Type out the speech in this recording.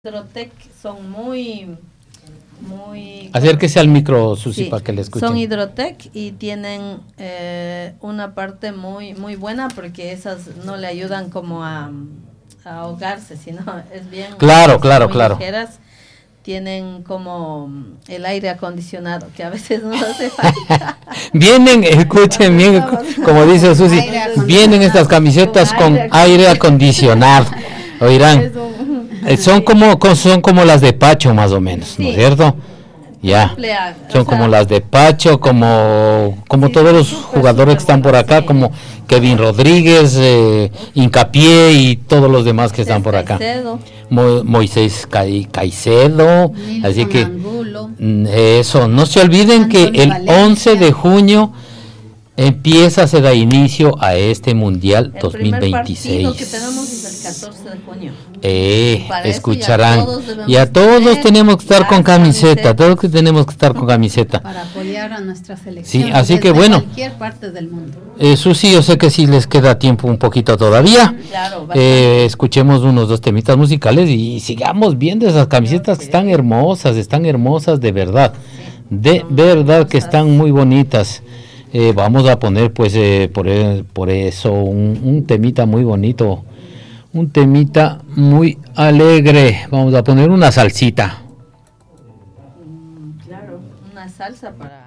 Hidrotec son muy acérquese al micro, Susi, sí, para que le escuchen. Son Hidrotec y tienen una parte muy buena porque esas no le ayudan como a ahogarse, sino es bien claro. ligeras. Tienen como el aire acondicionado que a veces nos hace falta. Vienen, escuchen bien, como dice Susi, vienen estas camisetas con aire acondicionado. Oirán, son como las de Pacho más o menos, ¿no es cierto? Ya, son como las de Pacho, como todos los jugadores que están por acá, como Kevin Rodríguez, Hincapié y todos los demás que están por acá. Moisés Caicedo, así que eso, no se olviden que el 11 de junio se da inicio a este Mundial 2026. El primer partido que tenemos es el 14 de junio. Escucharán. Y a todos tenemos que estar con camiseta, todos que tenemos que estar con camiseta. Para apoyar a nuestra selección. Sí, así que bueno. Cualquier parte del mundo. Susi, yo sé que sí les queda tiempo un poquito todavía. Claro, escuchemos unos 2 temitas musicales y sigamos viendo esas camisetas que están hermosas de verdad. De verdad que están muy bonitas. Vamos a poner pues por eso un temita muy bonito, un temita muy alegre. Vamos a poner una salsita. Claro, una salsa para